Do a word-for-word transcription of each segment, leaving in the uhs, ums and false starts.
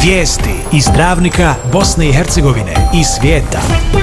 Vijesti iz Dravnika, Bosne i Hercegovine i svijeta.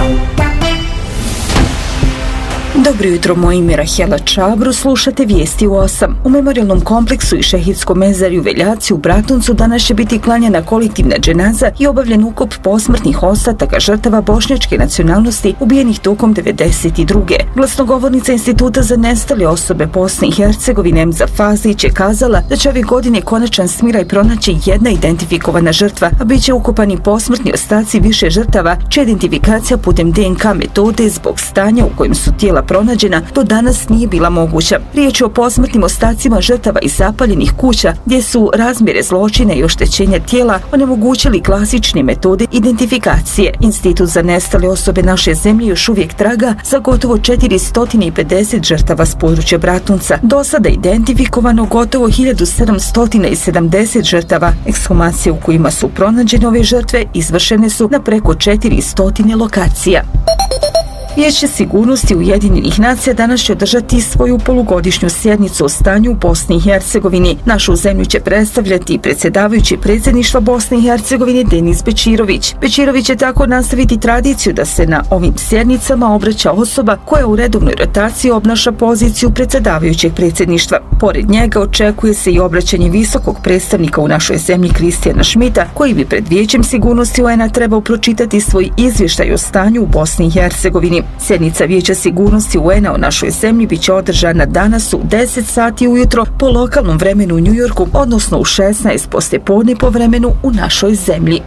Dobro jutro, moje ime je Rahela Čabru, slušate vijesti u osam. U memorijalnom kompleksu i šehidskom mezarju Veljaci u Bratuncu danas će biti klanjana kolektivna dženaza i obavljen ukop posmrtnih ostataka žrtava bošnjačke nacionalnosti ubijenih tokom devedeset druge. Glasnogovornica Instituta za nestale osobe Bosne i Hercegovine Emza Fazić je kazala da će ove godine konačan smiraj pronaći jedna identifikovana žrtva, a bit će ukopani posmrtni ostaci više žrtava, čija identifikacija putem de en ka metode zbog stanja u kojem su tijela pronađena do danas nije bila moguća. Riječ je o posmrtnim ostacima žrtava iz zapaljenih kuća gdje su razmjere zločina i oštećenja tijela onemogućili klasične metode identifikacije. Institut za nestale osobe naše zemlje još uvijek traga za gotovo četiristo pedeset žrtava s područja Bratunca. Do sada identifikovano gotovo hiljadu sedamsto sedamdeset žrtava. Ekshumacije u kojima su pronađene ove žrtve izvršene su na preko četiristo lokacija. Vijeće sigurnosti Ujedinjenih nacija danas će održati svoju polugodišnju sjednicu o stanju u Bosni i Hercegovini. Našu zemlju će predstavljati predsjedavajući predsjedništva Bosne i Hercegovine Denis Bečirović. Bečirović će tako nastaviti tradiciju da se na ovim sjednicama obraća osoba koja u redovnoj rotaciji obnaša poziciju predsjedavajućeg predsjedništva. Pored njega očekuje se i obraćanje visokog predstavnika u našoj zemlji Kristijana Šmita, koji bi pred Vijećem sigurnosti U En-a trebao pročitati svoj izvještaj o stanju u Bosni i Hercegovini. Sjednica Vijeća sigurnosti U En-a o našoj zemlji bit će održana danas u deset sati ujutro po lokalnom vremenu u Njujorku, odnosno u šesnaest poslijepodne po vremenu u našoj zemlji.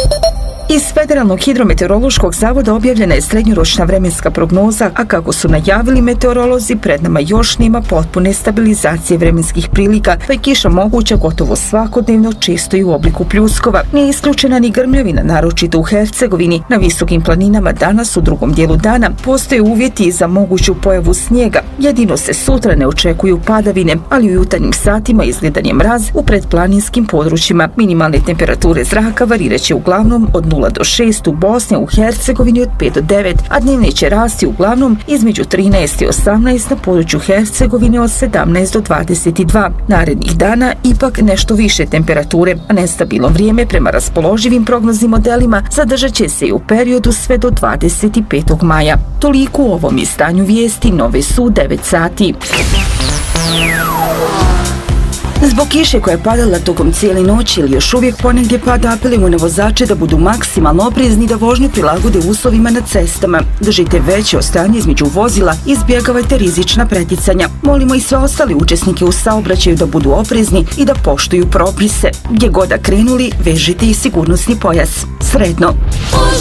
Iz Federalnog hidrometeorološkog zavoda objavljena je srednjoročna vremenska prognoza, a kako su najavili meteorolozi, pred nama još nema potpune stabilizacije vremenskih prilika, pa je kiša moguća gotovo svakodnevno, često i u obliku pljuskova. Nije isključena ni grmljavina, naročito u Hercegovini. Na visokim planinama danas u drugom dijelu dana postoje uvjeti za moguću pojavu snijega. Jedino se sutra ne očekuju padavine, ali u jutarnjim satima izgledan je mraz u predplaninskim područjima. Minimalne temperature zraka variraće uglavnom od nula do šest u Bosni, u Hercegovini od pet do devet, a dnevne će rasti uglavnom između trinaest i osamnaest na području Hercegovine od sedamnaest do dvadeset dva. Narednih dana ipak nešto više temperature, a nestabilno vrijeme prema raspoloživim prognoznim modelima zadržat će se i u periodu sve do dvadeset petog maja. Toliko u ovom izdanju vijesti, nove su devet sati. Zbog kiše koja je padala tokom cijele noći ili još uvijek ponegdje pada, apelujemo na vozače da budu maksimalno oprezni, da vožnju prilagode uslovima na cestama. Držite veće ostajanje između vozila i izbjegavajte rizična preticanja. Molimo i sve ostale učesnike u saobraćaju da budu oprezni i da poštuju propise. Gdje god da krenuli, vežite i sigurnosni pojas. Sretno!